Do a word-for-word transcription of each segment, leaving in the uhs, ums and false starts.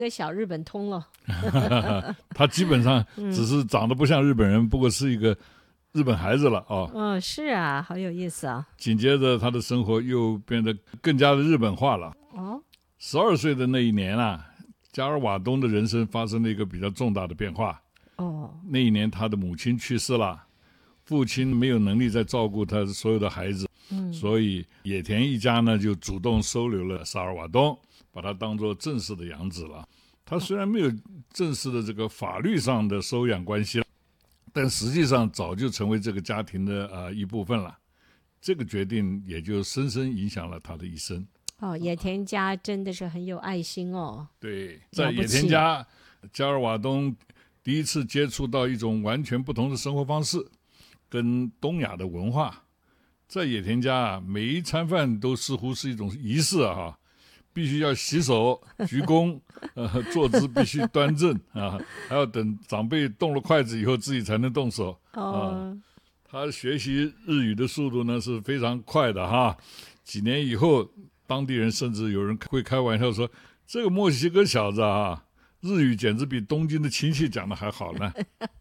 个小日本通了。 他基本上只是长得不像日本人，不过是一个日本孩子了哦。 嗯，是啊，好有意思啊。 紧接着他的生活又变得更加的日本化了。 哦， 十二岁的那一年啊，加尔瓦东的人生发生了一个比较重大的变化。 哦， 那一年他的母亲去世了，父亲没有能力再照顾他所有的孩子，嗯，所以野田一家呢就主动收留了萨尔瓦东，把他当作正式的养子了。他虽然没有正式的这个法律上的收养关系，但实际上早就成为这个家庭的呃一部分了。这个决定也就深深影响了他的一生。 哦，野田家真的是很有爱心哦。 对，在野田家，加尔瓦东第一次接触到一种完全不同的生活方式，跟东亚的文化。在野田家啊，每一餐饭都似乎是一种仪式啊，必须要洗手、鞠躬，呃，坐姿必须端正啊，还要等长辈动了筷子以后，自己才能动手。 哦， 啊、他学习日语的速度呢是非常快的哈。几年以后，当地人甚至有人会开玩笑说，这个墨西哥小子啊，日语简直比东京的亲戚讲的还好呢。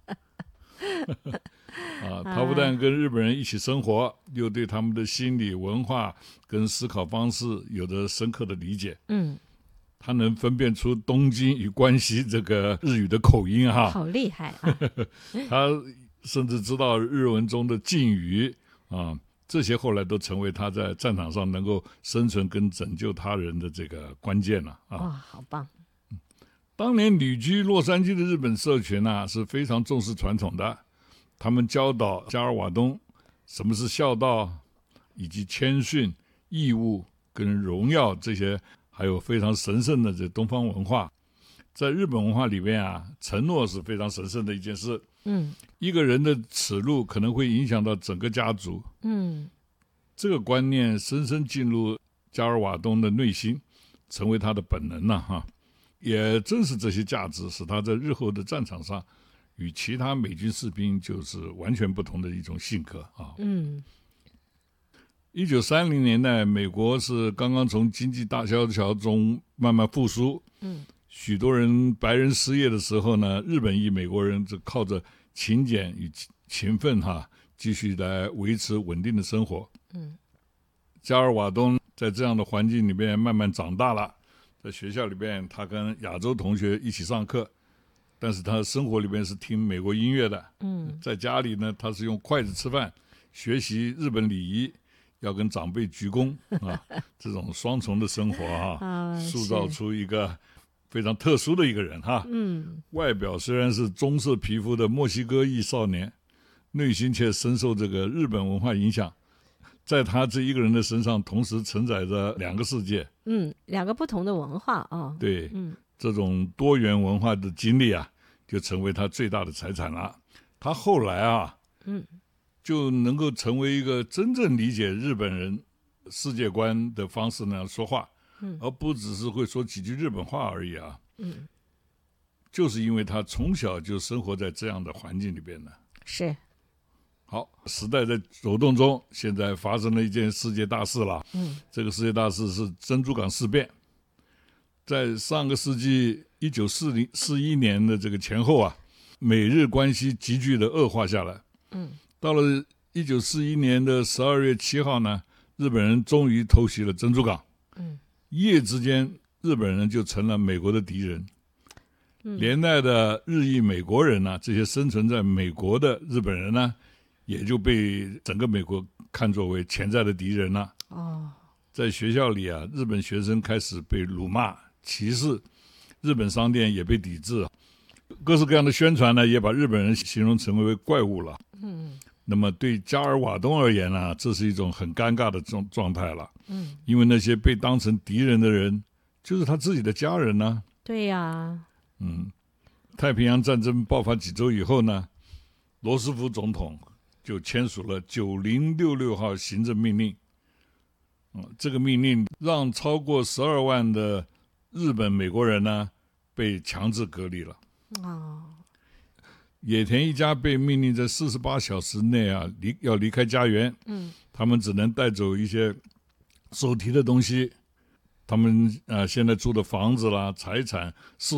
啊，他不但跟日本人一起生活，又对他们的心理文化跟思考方式有着深刻的理解。 嗯， 他能分辨出东京与关西这个日语的口音哈， 好厉害啊！ 他甚至知道日文中的敬语啊，这些后来都成为他在战场上能够生存跟拯救他人的这个关键了啊！ 哇，好棒！ 当年旅居洛杉矶的日本社群啊是非常重视传统的，他们教导加尔瓦东什么是孝道，以及谦逊、义务跟荣耀这些，还有非常神圣的这东方文化。在日本文化里面啊，承诺是非常神圣的一件事。 嗯， 一个人的耻辱可能会影响到整个家族。 嗯， 这个观念深深进入加尔瓦东的内心，成为他的本能了、啊、哈。也正是这些价值，使他在日后的战场上与其他美军士兵就是完全不同的一种性格啊。 嗯， 一九三零年代，美国是刚刚从经济大萧条中慢慢复苏。 嗯， 许多人白人失业的时候呢，日本裔美国人就靠着勤俭与勤奋哈，继续来维持稳定的生活。 嗯， 加尔瓦东在这样的环境里面慢慢长大了。在学校里边，他跟亚洲同学一起上课，但是他的生活里边是听美国音乐的。 嗯， 在家里呢，他是用筷子吃饭，学习日本礼仪，要跟长辈鞠躬啊，这种双重的生活啊， 啊塑造出一个非常特殊的一个人哈。 嗯， 外表虽然是棕色皮肤的墨西哥裔少年，内心却深受这个日本文化影响。在他这一个人的身上，同时承载着两个世界， 嗯，两个不同的文化啊。 对， 嗯， 这种多元文化的经历啊，就成为他最大的财产了。他后来啊， 嗯， 就能够成为一个真正理解日本人世界观的方式呢说话， 嗯， 而不只是会说几句日本话而已啊。 嗯， 就是因为他从小就生活在这样的环境里边呢。 是。 好，时代在走动中，现在发生了一件世界大事了。 嗯， 这个世界大事是珍珠港事变。在上个世纪一九四零四一年的这个前后啊，美日关系急剧的恶化下来。 嗯， 到了一九四一年的十二月七号呢，日本人终于偷袭了珍珠港。 嗯， 一夜之间，日本人就成了美国的敌人。嗯，连带的日裔美国人呢、啊，这些生存在美国的日本人呢，也就被整个美国看作为潜在的敌人了。 哦， 在学校里啊，日本学生开始被辱骂、歧视，日本商店也被抵制，各式各样的宣传呢，也把日本人形容成为怪物了。 嗯， 那么对加尔瓦东而言呢，这是一种很尴尬的状状态了。 嗯， 因为那些被当成敌人的人，就是他自己的家人呢。 对呀、啊。 嗯，太平洋战争爆发几周以后呢，罗斯福总统就签署了九零六六号行政命令。嗯，这个命令让超过十二万的日本美国人呢被强制隔离了。 哦， 野田一家被命令在四十八小时内啊离要离开家园。 嗯， 他们只能带走一些手提的东西，他们呃现在住的房子啦、财产、事